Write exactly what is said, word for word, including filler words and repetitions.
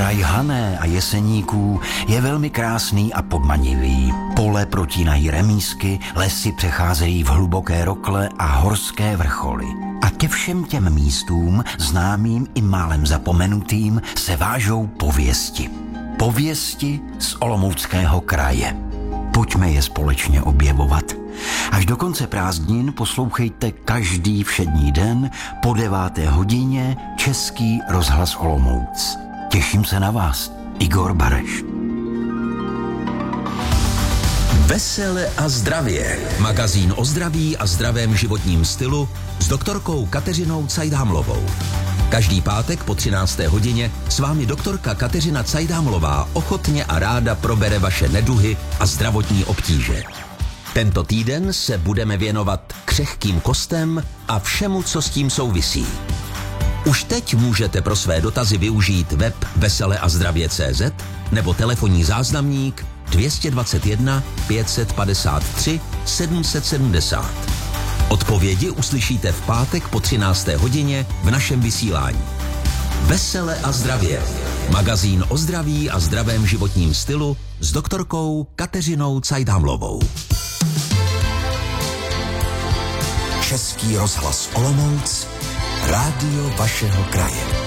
Kraj Hané a Jeseníků je velmi krásný a podmanivý. Pole protínají remísky, lesy přecházejí v hluboké rokle a horské vrcholy. A ke všem těm místům, známým i málem zapomenutým, se vážou pověsti. Pověsti z Olomouckého kraje. Pojďme je společně objevovat. Až do konce prázdnin poslouchejte každý všední den po deváté hodině Český rozhlas Olomouc. Těším se na vás, Igor Bareš. Vesele a zdravě. Magazín o zdraví a zdravém životním stylu s doktorkou Kateřinou Cajdhamlovou. Každý pátek po třinácté hodině s vámi doktorka Kateřina Cajdhamlová ochotně a ráda probere vaše neduhy a zdravotní obtíže. Tento týden se budeme věnovat křehkým kostem a všemu, co s tím souvisí. Už teď můžete pro své dotazy využít web vesele a zdravě tečka cé zet nebo telefonní záznamník dvě stě dvacet jedna pět set padesát tři sedm set sedmdesát. Odpovědi uslyšíte v pátek po třinácté hodině v našem vysílání. Vesele a zdravě. Magazín o zdraví a zdravém životním stylu s doktorkou Kateřinou Cajdhamlovou. Český rozhlas Olomouc, rádio vašeho kraje.